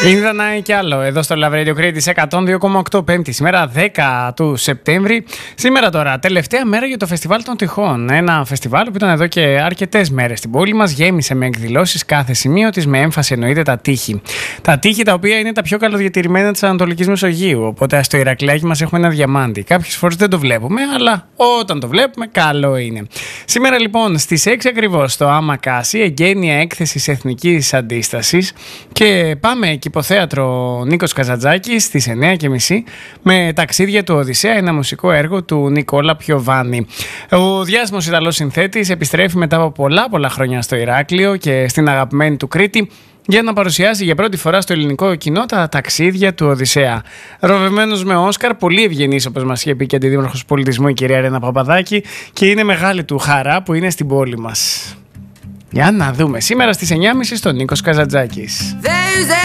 Είναι Δανάη κι άλλο εδώ στο Love Radio Crete 102,8 Πέμπτη, σήμερα 10 του Σεπτέμβρη. Σήμερα τώρα, τελευταία μέρα για το Φεστιβάλ των Τυχών. Ένα φεστιβάλ που ήταν εδώ και αρκετές μέρες στην πόλη μας. Γέμισε με εκδηλώσεις κάθε σημείο της, με έμφαση εννοείται τα τείχη. Τα τείχη τα οποία είναι τα πιο καλοδιατηρημένα της Ανατολικής Μεσογείου. Οπότε στο Ηρακλειάκι μας έχουμε ένα διαμάντι. Κάποιες φορές δεν το βλέπουμε, αλλά όταν το βλέπουμε, καλό είναι. Σήμερα λοιπόν στις 6 ακριβώς στο Άμα Κάση, εγγένεια έκθεσης εθνικής αντίστασης. Και πάμε εκεί υποθέατρο Νίκος Καζαντζάκης στις 9.30 με ταξίδια του Οδυσσέα, ένα μουσικό έργο του Νικόλα Πιοβάνη. Ο διάσημος Ιταλός συνθέτης επιστρέφει μετά από πολλά χρόνια στο Ηράκλειο και στην αγαπημένη του Κρήτη για να παρουσιάσει για πρώτη φορά στο ελληνικό κοινό τα ταξίδια του Οδυσσέα. Ροβευμένος με Όσκαρ, πολύ ευγενής όπως μας είχε πει και αντιδήμαρχος πολιτισμού η κυρία Ρένα Παπαδάκη, και είναι μεγάλη του χαρά που είναι στην πόλη μας. Για να δούμε. Σήμερα στις 9.30 στο Νίκος Καζαντζάκης.